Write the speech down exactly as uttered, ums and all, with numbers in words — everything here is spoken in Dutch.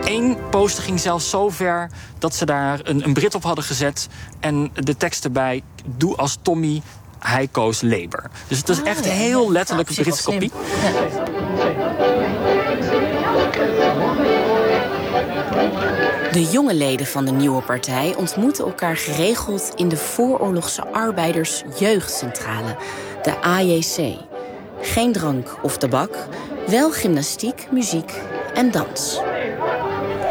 Eén poster ging zelfs zo ver dat ze daar een, een Brit op hadden gezet en de tekst erbij: doe als Tommy, hij koos Labour. Dus het is ah, echt ja, heel ja. letterlijk Nou, een Britse kopie. Ja. De jonge leden van de nieuwe partij ontmoeten elkaar geregeld in de vooroorlogse arbeidersjeugdcentrale, de A J C. Geen drank of tabak, wel gymnastiek, muziek en dans.